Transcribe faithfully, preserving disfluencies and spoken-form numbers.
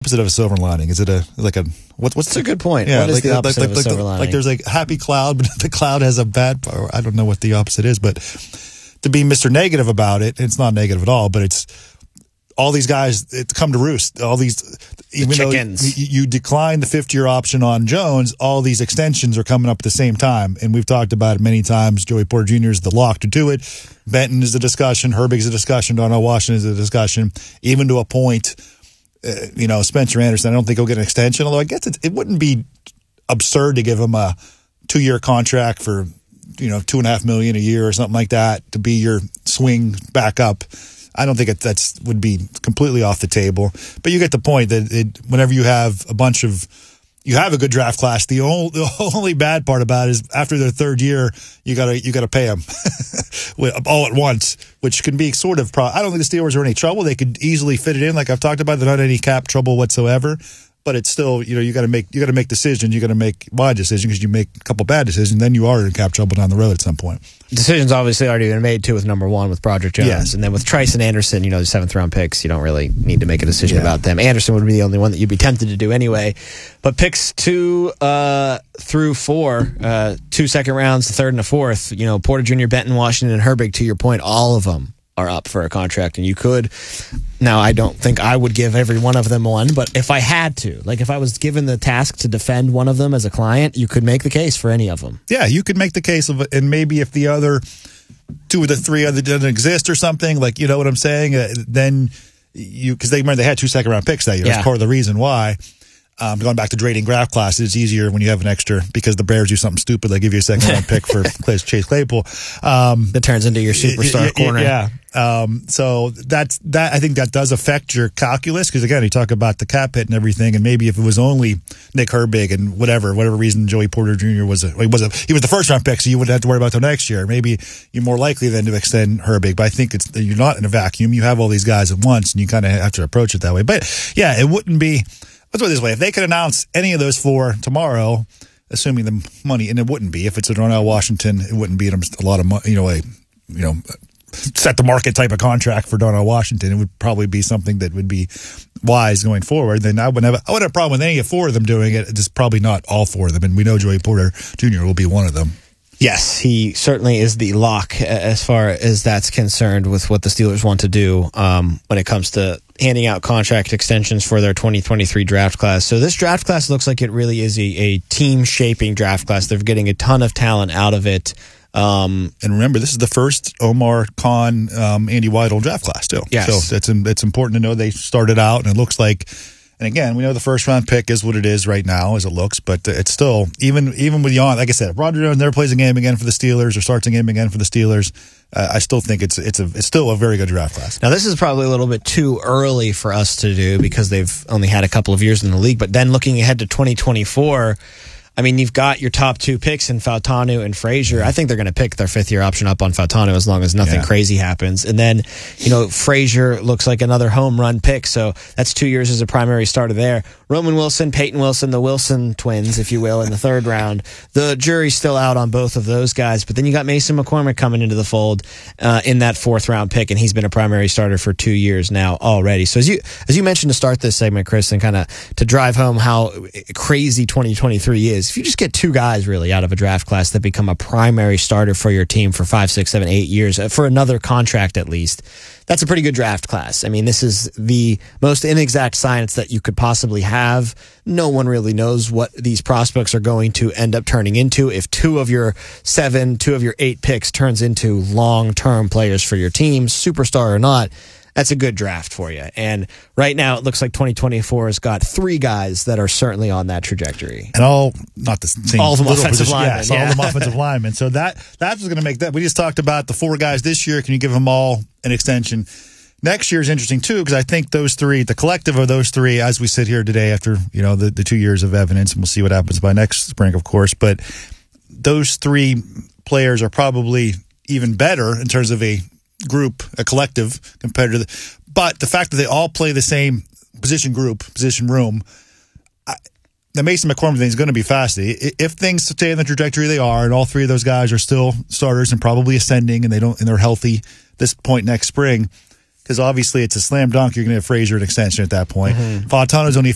opposite of a silver lining? Is it a like a what, what's That's a good point. Yeah, what is like, the opposite like, of a like, silver like, lining? like there's a happy cloud, but the cloud has a bad. Or I don't know what the opposite is, but to be Mister Negative about it, it's not negative at all. But it's all these guys it come to roost. All these, even the though chickens. you, you decline the fifth year option on Jones, all these extensions are coming up at the same time, and we've talked about it many times. Joey Porter Junior is the lock to do it. Benton is a discussion. Herbig's a discussion. Darnell Washington is a discussion. Even to a point. Uh, you know, Spencer Anderson, I don't think he'll get an extension, although I guess it, it wouldn't be absurd to give him a two-year contract for, you know, two and a half million a year or something like that to be your swing backup. I don't think it that's would be completely off the table. But you get the point that it, whenever you have a bunch of you have a good draft class. The only, the only bad part about it is after their third year, you gotta you gotta pay them all at once, which can be sort of. Pro- I don't think the Steelers are in any trouble. They could easily fit it in, like I've talked about. They're not in any cap trouble whatsoever. But it's still, you know, you got to make you got to make decisions. You got to make wide decisions because you make a couple bad decisions, then you are in cap trouble down the road at some point. Decisions obviously already been made too with number one with Broderick Jones, yes. And then with Trice and Anderson, you know, the seventh round picks. You don't really need to make a decision yeah. about them. Anderson would be the only one that you'd be tempted to do anyway. But picks two uh, through four, uh, two second rounds, the third and the fourth. You know, Porter Junior, Benton, Washington, and Herbig. To your point, all of them are up for a contract, and you could. Now, I don't think I would give every one of them one, but if I had to, like if I was given the task to defend one of them as a client, you could make the case for any of them. Yeah, you could make the case of it, and maybe if the other two of the three other didn't exist or something, like, you know what I'm saying, uh, then you, because they remember they had two second round picks that year. Yeah. That's part of the reason why. Um, going back to trading draft classes, it's easier when you have an extra, because the Bears do something stupid. They give you a second round pick for Chase Claypool. Um, that turns into your superstar y- y- corner. Yeah. Um, so that's that. I think that does affect your calculus because again, you talk about the cap hit and everything, and maybe if it was only Nick Herbig and whatever, whatever reason Joey Porter Junior was a he was a he was the first round pick, so you wouldn't have to worry about till next year. Maybe you're more likely then to extend Herbig, but I think it's you're not in a vacuum. You have all these guys at once, and you kind of have to approach it that way. But yeah, it wouldn't be. Let's put it this way: if they could announce any of those four tomorrow, assuming the money, and it wouldn't be if it's a Darnell Washington, it wouldn't be a lot of money. You know, a you know. set the market type of contract for Darnell Washington. It would probably be something that would be wise going forward. Then I wouldn't have, I wouldn't have a problem with any of four of them doing it. Just probably not all four of them. And we know Joey Porter Junior will be one of them. Yes, he certainly is the lock as far as that's concerned with what the Steelers want to do um, when it comes to handing out contract extensions for their twenty twenty-three draft class. So this draft class looks like it really is a, a team-shaping draft class. They're getting a ton of talent out of it. Um, and remember, this is the first Omar Khan, um, Andy Weidel draft class, too. Yes. So it's, it's important to know they started out, and it looks like, and again, we know the first round pick is what it is right now as it looks, but it's still, even even with Jan, like I said, if Roger Jones never plays a game again for the Steelers or starts a game again for the Steelers, uh, I still think it's it's a it's still a very good draft class. Now, this is probably a little bit too early for us to do because they've only had a couple of years in the league, but then looking ahead to twenty twenty-four, I mean, you've got your top two picks in Fautanu and Frazier. I think they're going to pick their fifth-year option up on Fautanu as long as nothing yeah. crazy happens. And then, you know, Frazier looks like another home run pick, so that's two years as a primary starter there. Roman Wilson, Peyton Wilson, the Wilson twins, if you will, in the third round. The jury's still out on both of those guys, but then you got Mason McCormick coming into the fold uh, in that fourth-round pick, and he's been a primary starter for two years now already. So as you as you mentioned to start this segment, Chris, and kind of to drive home how crazy twenty twenty-three is, if you just get two guys really out of a draft class that become a primary starter for your team for five, six, seven, eight years, for another contract at least, that's a pretty good draft class. I mean, this is the most inexact science that you could possibly have. No one really knows what these prospects are going to end up turning into. If two of your seven, two of your eight picks turns into long-term players for your team, superstar or not, that's a good draft for you. And right now, it looks like twenty twenty-four has got three guys that are certainly on that trajectory. And all, not the same. All of them little offensive position, linemen. Yes, Yeah. all of them offensive linemen. So that that's what's going to make that. We just talked about the four guys this year. Can you give them all an extension? Next year is interesting, too, because I think those three, the collective of those three, as we sit here today after, you know, the, the two years of evidence, and we'll see what happens by next spring, of course, but those three players are probably even better in terms of a group, a collective, compared to the, but the fact that they all play the same position group, position room, I, the Mason McCormick thing is going to be fascinating. If things stay in the trajectory they are, and all three of those guys are still starters and probably ascending, and they don't, and they're healthy this point next spring, because obviously it's a slam dunk. You're going to have Frazier an extension at that point. Mm-hmm. Fautanu's only